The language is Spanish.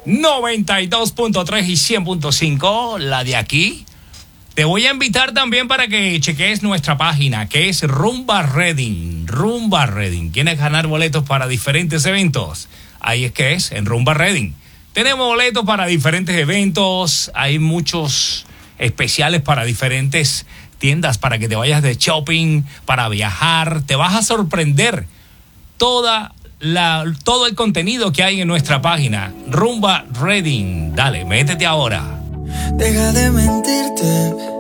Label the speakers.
Speaker 1: 92.3 y 100.5, la de aquí. Te voy a invitar también para que cheques nuestra página, que es Rumba Reading. Rumba Reading. ¿Quieres ganar boletos para diferentes eventos? Ahí es que es, en Rumba Reading. Tenemos boletos para diferentes eventos. Hay muchos especiales para diferentes tiendas para que te vayas de shopping, para viajar. Te vas a sorprender todo el contenido que hay en nuestra página. Rumba Reading. Dale, métete ahora.
Speaker 2: Deja de mentirte.